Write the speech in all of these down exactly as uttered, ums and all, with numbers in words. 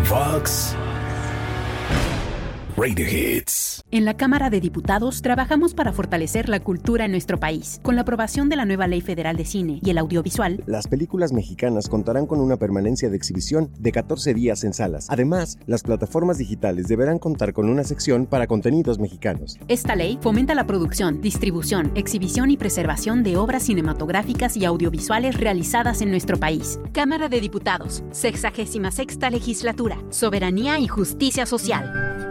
Fox Radio Hits. En la Cámara de Diputados trabajamos para fortalecer la cultura en nuestro país. Con la aprobación de la nueva Ley Federal de Cine y el Audiovisual, las películas mexicanas contarán con una permanencia de exhibición de catorce días en salas. Además, las plataformas digitales deberán contar con una sección para contenidos mexicanos. Esta ley fomenta la producción, distribución, exhibición y preservación de obras cinematográficas y audiovisuales realizadas en nuestro país. Cámara de Diputados, sexagésima sexta Legislatura, Soberanía y Justicia Social.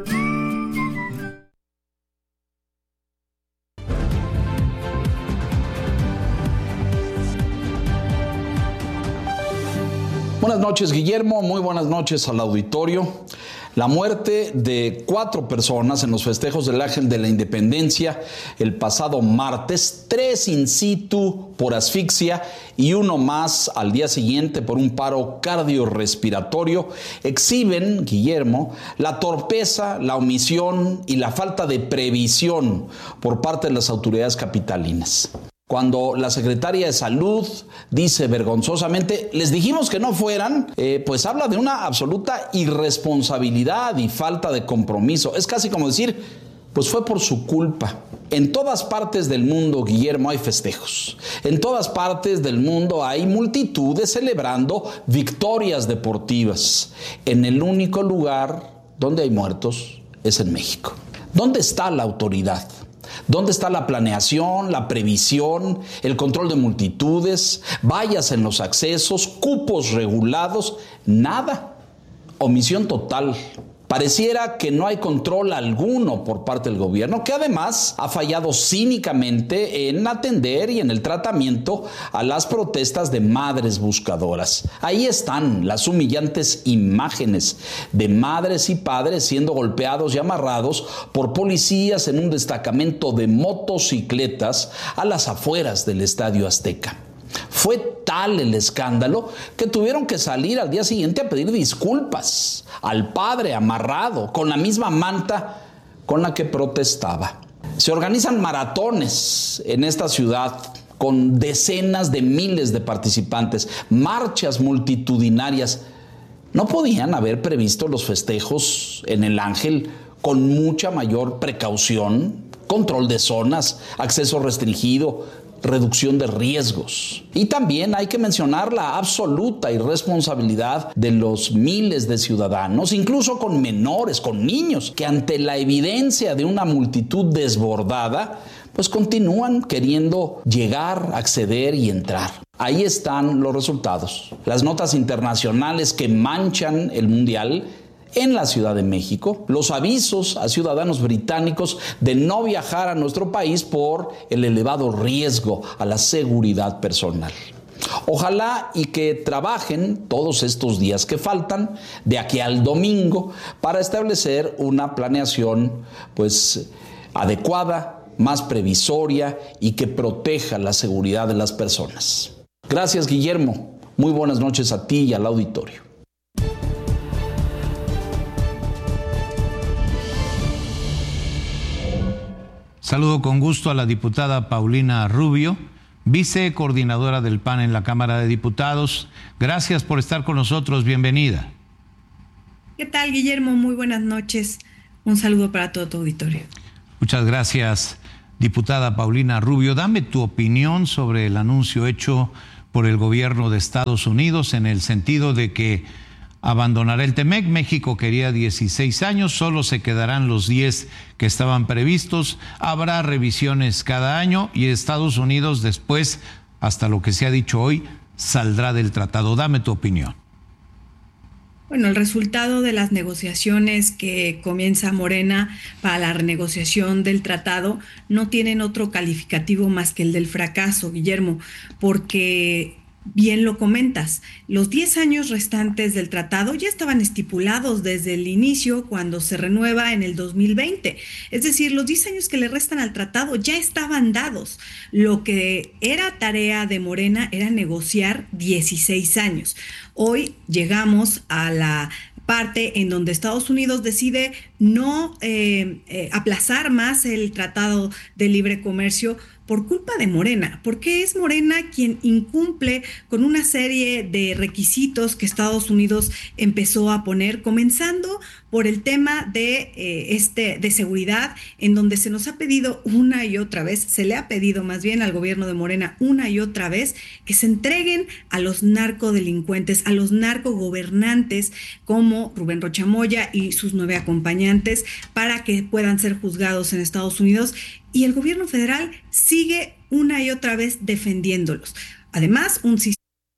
Buenas noches, Guillermo. Muy buenas noches al auditorio. La muerte de cuatro personas en los festejos del Ángel de la Independencia el pasado martes, tres in situ por asfixia y uno más al día siguiente por un paro cardiorrespiratorio, exhiben, Guillermo, la torpeza, la omisión y la falta de previsión por parte de las autoridades capitalinas. Cuando la secretaria de Salud dice vergonzosamente, les dijimos que no fueran, eh, pues habla de una absoluta irresponsabilidad y falta de compromiso. Es casi como decir, pues fue por su culpa. En todas partes del mundo, Guillermo, hay festejos. En todas partes del mundo hay multitudes celebrando victorias deportivas. En el único lugar donde hay muertos es en México. ¿Dónde está la autoridad? ¿Dónde está la planeación, la previsión, el control de multitudes, vallas en los accesos, cupos regulados? Nada. Omisión total. Pareciera que no hay control alguno por parte del gobierno, que además ha fallado cínicamente en atender y en el tratamiento a las protestas de madres buscadoras. Ahí están las humillantes imágenes de madres y padres siendo golpeados y amarrados por policías en un destacamento de motocicletas a las afueras del Estadio Azteca. Fue tal el escándalo que tuvieron que salir al día siguiente a pedir disculpas al padre amarrado con la misma manta con la que protestaba. Se organizan maratones en esta ciudad con decenas de miles de participantes, marchas multitudinarias. ¿No podían haber previsto los festejos en el Ángel con mucha mayor precaución? Control de zonas, acceso restringido, reducción de riesgos. Y también hay que mencionar la absoluta irresponsabilidad de los miles de ciudadanos, incluso con menores, con niños, que ante la evidencia de una multitud desbordada, pues continúan queriendo llegar, acceder y entrar. Ahí están los resultados. Las notas internacionales que manchan el Mundial en la Ciudad de México, los avisos a ciudadanos británicos de no viajar a nuestro país por el elevado riesgo a la seguridad personal. Ojalá y que trabajen todos estos días que faltan, de aquí al domingo, para establecer una planeación pues adecuada, más previsoria y que proteja la seguridad de las personas. Gracias, Guillermo. Muy buenas noches a ti y al auditorio. Saludo con gusto a la diputada Paulina Rubio, vicecoordinadora del P A N en la Cámara de Diputados. Gracias por estar con nosotros. Bienvenida. ¿Qué tal, Guillermo? Muy buenas noches. Un saludo para todo tu auditorio. Muchas gracias, diputada Paulina Rubio. Dame tu opinión sobre el anuncio hecho por el gobierno de Estados Unidos en el sentido de que abandonará el TEMEC. México quería dieciséis años, solo se quedarán los diez que estaban previstos. Habrá revisiones cada año y Estados Unidos después, hasta lo que se ha dicho hoy, saldrá del tratado. Dame tu opinión. Bueno, el resultado de las negociaciones que comienza Morena para la renegociación del tratado no tienen otro calificativo más que el del fracaso, Guillermo, porque bien lo comentas, los diez años restantes del tratado ya estaban estipulados desde el inicio cuando se renueva en el dos mil veinte. Es decir, los diez años que le restan al tratado ya estaban dados. Lo que era tarea de Morena era negociar dieciséis años. Hoy llegamos a la parte en donde Estados Unidos decide no eh, eh, aplazar más el Tratado de Libre Comercio por culpa de Morena, porque es Morena quien incumple con una serie de requisitos que Estados Unidos empezó a poner, comenzando por el tema de, eh, este, de seguridad, en donde se nos ha pedido una y otra vez, se le ha pedido más bien al gobierno de Morena una y otra vez que se entreguen a los narcodelincuentes, a los narcogobernantes como Rubén Rocha Moya y sus nueve acompañantes, para que puedan ser juzgados en Estados Unidos. Y el gobierno federal sigue una y otra vez defendiéndolos. Además, un sistema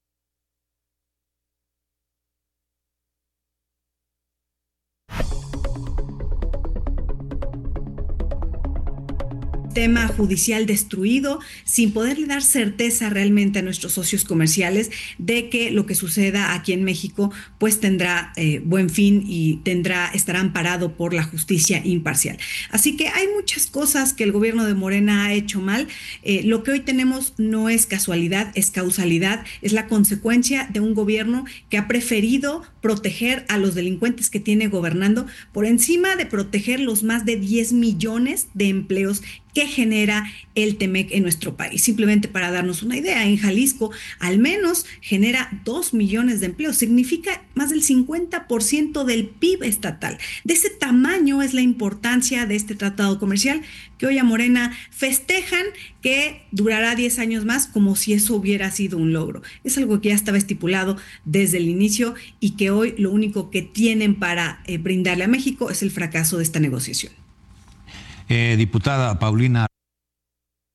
sistema judicial destruido, sin poderle dar certeza realmente a nuestros socios comerciales de que lo que suceda aquí en México pues tendrá eh, buen fin y tendrá, estará amparado por la justicia imparcial. Así que hay muchas cosas que el gobierno de Morena ha hecho mal. Eh, lo que hoy tenemos no es casualidad, es causalidad, es la consecuencia de un gobierno que ha preferido proteger a los delincuentes que tiene gobernando por encima de proteger los más de diez millones de empleos que genera el Temec en nuestro país. Simplemente para darnos una idea, en Jalisco al menos genera dos millones de empleos, significa más del cincuenta por ciento del P I B estatal. De ese tamaño es la importancia de este tratado comercial que hoy a Morena festejan que durará diez años más, como si eso hubiera sido un logro. Es algo que ya estaba estipulado desde el inicio y que hoy lo único que tienen para eh, brindarle a México es el fracaso de esta negociación. Eh, diputada Paulina